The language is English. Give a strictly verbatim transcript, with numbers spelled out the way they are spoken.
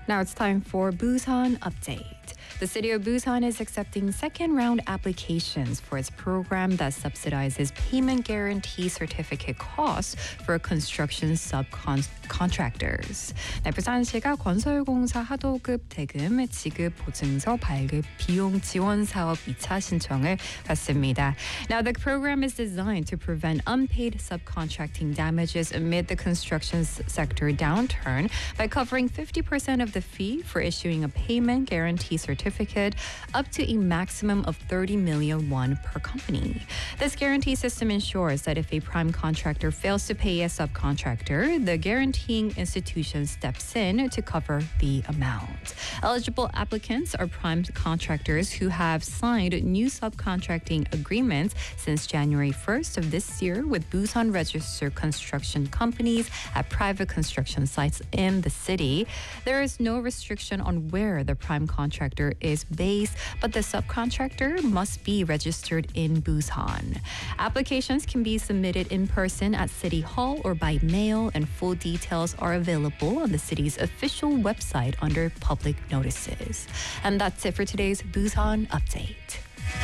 Now it's time for Busan Update. The city of Busan is accepting second-round applications for its program that subsidizes payment guarantee certificate costs for construction subcontractors. 네, 부산시가 건설공사 하도급 대금 지급 보증서 발급 비용 지원 사업 이 차 신청을 받습니다. Now, the program is designed to prevent unpaid subcontracting damages amid the construction sector downturn by covering fifty percent of the fee for issuing a payment guarantee certificate up to a maximum of thirty million won per company. This guarantee system ensures that if a prime contractor fails to pay a subcontractor, the guaranteeing institution steps in to cover the amount. Eligible applicants are prime contractors who have signed new subcontracting agreements since January first of this year with Busan registered construction companies at private construction sites in the city. There is no restriction on where the prime contractor is based, but the subcontractor must be registered in Busan. Applications can be submitted in person at City Hall or by mail, and full details are available on the city's official website under public notices. And that's it for today's Busan Update.